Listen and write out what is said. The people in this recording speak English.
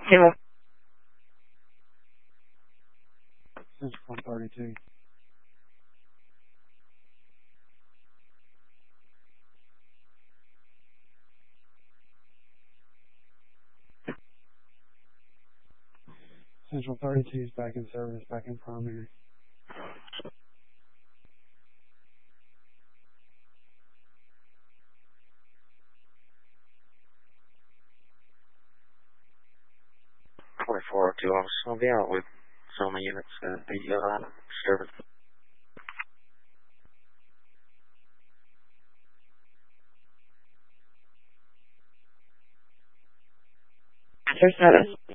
Table. Central 132. Central 32 is back in service, back in primary. .402 officer. I'll be out with some of the units at the service. Answer status.